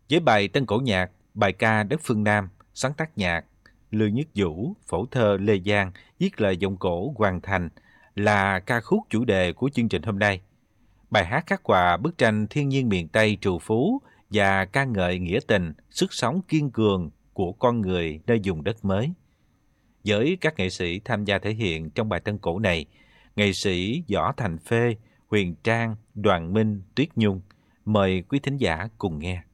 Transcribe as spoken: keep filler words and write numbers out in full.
Với bài Tân Cổ Nhạc, bài ca Đất Phương Nam, sáng tác nhạc Lư Nhất Vũ, phổ thơ Lê Giang, viết lời giọng cổ Hoàng Thành là ca khúc chủ đề của chương trình hôm nay. Bài hát khắc họa bức tranh thiên nhiên miền Tây trù phú và ca ngợi nghĩa tình, sức sống kiên cường của con người nơi vùng đất mới. Với các nghệ sĩ tham gia thể hiện trong bài tân cổ này, nghệ sĩ Võ Thành Phê, Huyền Trang, Đoàn Minh, Tuyết Nhung. Mời quý thính giả cùng nghe.